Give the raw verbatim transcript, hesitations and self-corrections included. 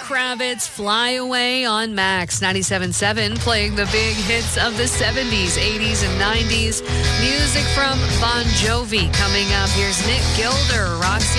Kravitz, Fly Away on Max ninety-seven point seven, playing the big hits of the seventies, eighties, and nineties. Music from Bon Jovi coming up. Here's Nick Gilder, Roxy